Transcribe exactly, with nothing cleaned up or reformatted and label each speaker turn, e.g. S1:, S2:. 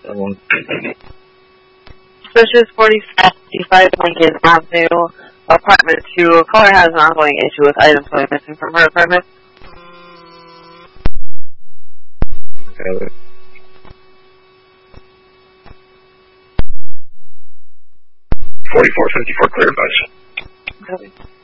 S1: Um,
S2: Suspicious forty fifty-five Lincoln Avenue, apartment two. A caller has an ongoing issue with items going missing from her apartment.
S1: okay.
S3: forty-four fifty-four, clear advice.
S2: Copy.